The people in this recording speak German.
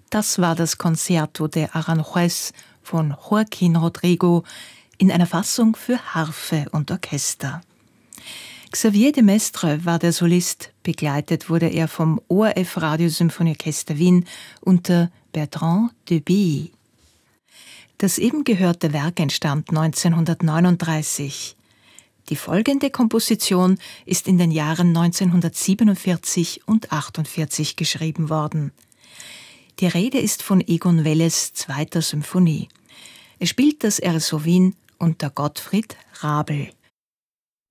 Das war das Concerto de Aranjuez von Joaquín Rodrigo in einer Fassung für Harfe und Orchester. Xavier de Maistre war der Solist, begleitet wurde er vom ORF Radiosymphonieorchester Wien unter Bertrand de Billy. Das eben gehörte Werk entstand 1939. Die folgende Komposition ist in den Jahren 1947 und 1948 geschrieben worden. Die Rede ist von Egon Welles zweiter Symphonie. Es spielt das RSO Wien unter Gottfried Rabl.